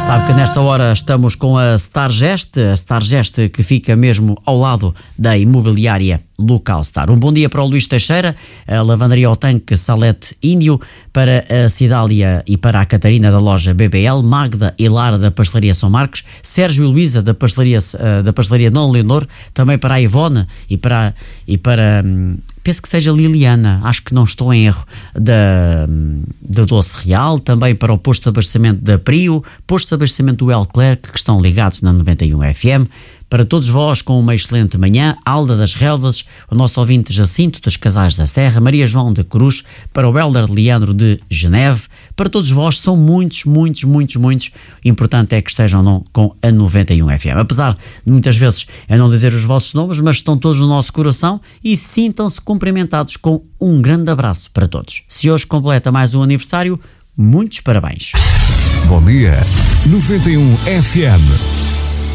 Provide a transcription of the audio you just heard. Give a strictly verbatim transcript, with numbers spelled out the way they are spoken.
sabe que nesta hora estamos com a Stargest, a Stargest que fica mesmo ao lado da imobiliária Local Star. Um bom dia para o Luís Teixeira, a lavandaria ao tanque Salete Índio, para a Cidália e para a Catarina da loja B B L, Magda e Lara da pastelaria São Marcos, Sérgio e Luísa da pastelaria, da pastelaria Dom Leonor, também para a Ivone e para, e para penso que seja Liliana, acho que não estou em erro, da, da Doce Real, também para o posto de abastecimento da Prio, posto de abastecimento do El Clerc, que estão ligados na noventa e um F M. Para todos vós, com uma excelente manhã, Alda das Relvas, o nosso ouvinte Jacinto das Casais da Serra, Maria João de Cruz, para o Helder Leandro de Geneve, para todos vós, são muitos, muitos, muitos, muitos. Importante é que estejam não, com a noventa e um F M. Apesar de muitas vezes eu não dizer os vossos nomes, mas estão todos no nosso coração e sintam-se cumprimentados com um grande abraço para todos. Se hoje completa mais um aniversário, muitos parabéns. Bom dia, noventa e um F M.